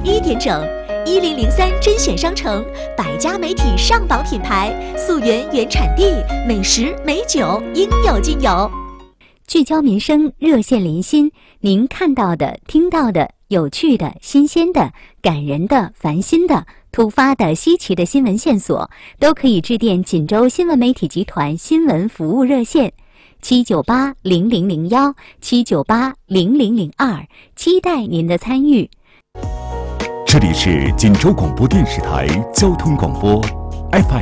1点整，1003甄选商城，100家媒体上榜品牌，溯源原产地，美食美酒应有尽有。 聚焦民生，热线连心，您看到的、听到的、有趣的、新鲜的、感人的、烦心的、突发的、稀奇的新闻线索，都可以致电锦州新闻媒体集团新闻服务热线7980001 7980002，期待您的参与。 这里是锦州广播电视台交通广播 FM